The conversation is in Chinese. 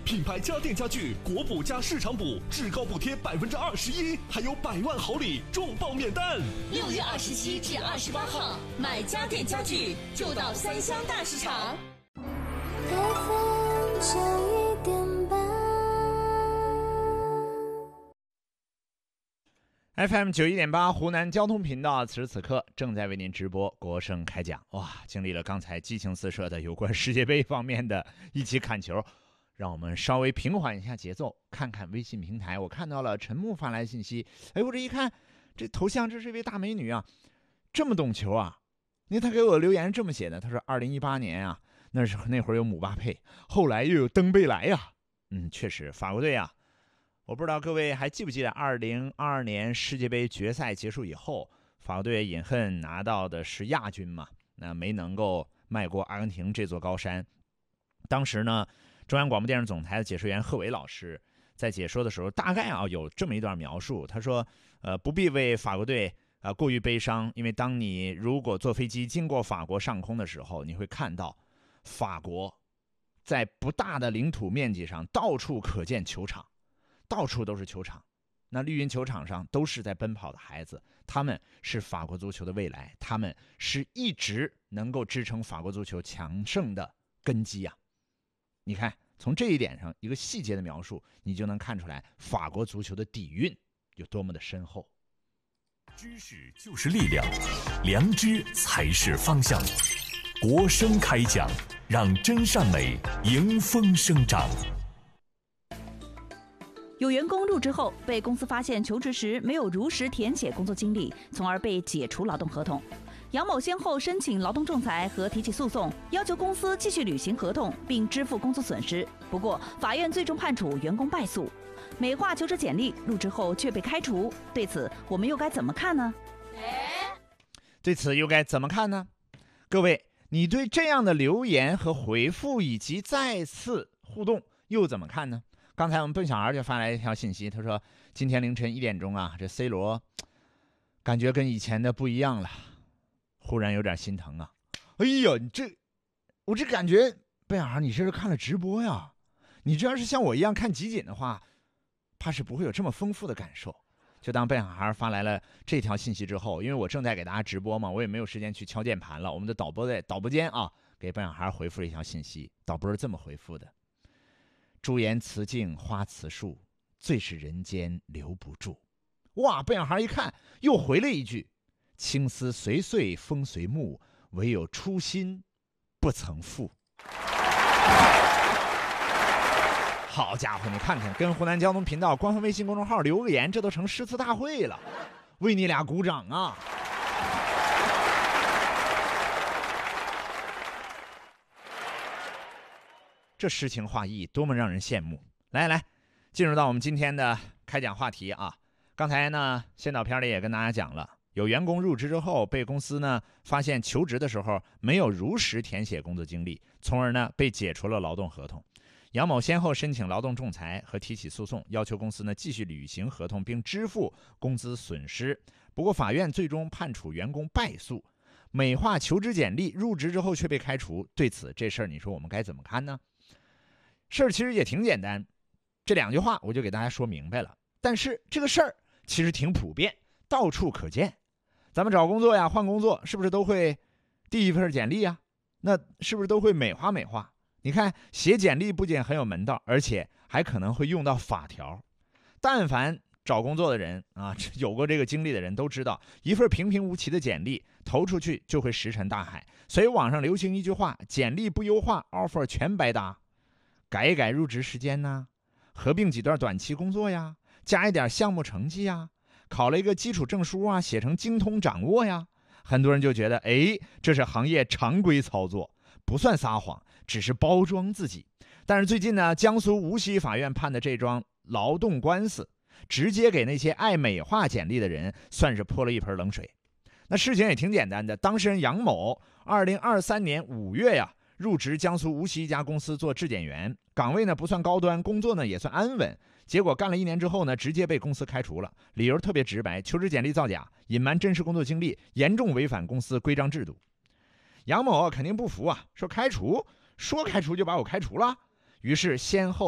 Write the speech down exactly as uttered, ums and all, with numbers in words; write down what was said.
品牌家电家具国补加市场补，至高补贴百分之二十一，还有百万好礼，重磅免单。 六月二十七至二十八号，买家电家具就到三湘大市场。 F M 九一点八湖南交通频道，此时此刻正在为您直播国声开讲。哇，经历了刚才激情四射的有关世界杯方面的一起砍球，让我们稍微平缓一下节奏，看看微信平台。我看到了陈木发来信息，哎，我这一看，这头像这是一位大美女啊，这么懂球啊！你看他给我留言这么写的，他说二零一八年啊，那时候那会儿有姆巴佩，后来又有登贝莱呀、啊。嗯，确实，法国队啊。我不知道各位还记不记得二零二二年世界杯决赛结束以后，法国队饮恨拿到的是亚军嘛，那没能够迈过阿根廷这座高山。当时呢，中央广播电视总台的解说员贺伟老师在解说的时候，大概啊有这么一段描述，他说，呃，不必为法国队啊、呃、过于悲伤，因为当你如果坐飞机经过法国上空的时候，你会看到法国在不大的领土面积上到处可见球场。到处都是球场，那绿茵球场上都是在奔跑的孩子，他们是法国足球的未来，他们是一直能够支撑法国足球强盛的根基啊！你看，从这一点上，一个细节的描述，你就能看出来法国足球的底蕴有多么的深厚。 知识就是力量，良知才是方向。国声开讲，让真善美迎风生长。 有员工入职后被公司发现求职时没有如实填写工作经历，从而被解除劳动合同。杨某先后申请劳动仲裁和提起诉讼，要求公司继续履行合同并支付工作损失。不过，法院最终判处员工败诉。美化求职简历，入职后却被开除，对此我们又该怎么看呢？ 对此又该怎么看呢？各位，你对这样的留言和回复以及再次互动又怎么看呢？刚才我们笨小孩就发来一条信息，他说今天凌晨一点钟啊，这 C 罗感觉跟以前的不一样了，忽然有点心疼啊。哎呀，你这我这感觉，笨小孩你这是看了直播呀？你这要是像我一样看集锦的话，怕是不会有这么丰富的感受。就当笨小孩发来了这条信息之后，因为我正在给大家直播嘛，我也没有时间去敲键盘了。我们的导播在导播间啊，给笨小孩回复了一条信息，导播是这么回复的：朱颜辞镜花辞树，最是人间留不住。哇，笨小孩一看又回了一句：青丝随碎风随木，唯有初心不曾负。好家伙，你看看，跟湖南交通频道官方微信公众号留个言，这都成诗词大会了，为你俩鼓掌啊！这诗情画意多么让人羡慕。来来，进入到我们今天的开讲话题啊。刚才呢，先导片里也跟大家讲了，有员工入职之后被公司呢发现求职的时候没有如实填写工作经历，从而呢被解除了劳动合同。杨某先后申请劳动仲裁和提起诉讼，要求公司呢继续履行合同并支付工资损失。不过法院最终判处员工败诉。美化求职简历，入职之后却被开除，对此这事儿你说我们该怎么看呢？事儿其实也挺简单，这两句话我就给大家说明白了。但是这个事儿其实挺普遍，到处可见。咱们找工作呀，换工作是不是都会递一份简历啊？那是不是都会美化美化？你看写简历不仅很有门道，而且还可能会用到法条。但凡找工作的人啊，有过这个经历的人都知道，一份平平无奇的简历投出去就会石沉大海。所以网上流行一句话：简历不优化 offer 全白搭。改一改入职时间呢，合并几段短期工作呀，加一点项目成绩呀，考了一个基础证书啊，写成精通掌握呀。很多人就觉得，哎，这是行业常规操作，不算撒谎，只是包装自己。但是最近呢，江苏无锡法院判的这桩劳动官司，直接给那些爱美化简历的人算是泼了一盆冷水。那事情也挺简单的，当事人杨某二零二三年五月呀，入职江苏无锡一家公司做质检员，岗位呢不算高端，工作呢也算安稳。结果干了一年之后呢，直接被公司开除了，理由特别直白：求职简历造假，隐瞒真实工作经历，严重违反公司规章制度。杨某肯定不服啊，说开除，说开除就把我开除了。于是先后